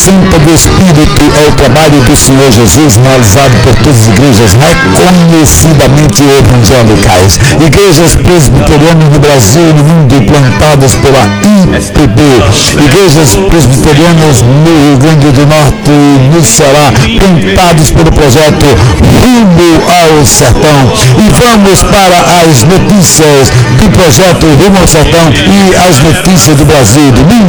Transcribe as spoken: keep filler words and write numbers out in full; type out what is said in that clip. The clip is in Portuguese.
Santa do Espírito é o trabalho do Senhor Jesus realizado por todas as igrejas reconhecidamente evangelicais, igrejas presbiterianas no Brasil e no mundo plantadas pela I P B, igrejas presbiterianas no Rio Grande do Norte e no Ceará, plantadas pelo projeto Rumo ao Sertão. E vamos para as notícias do projeto Rumo ao Sertão e as notícias do Brasil, do mundo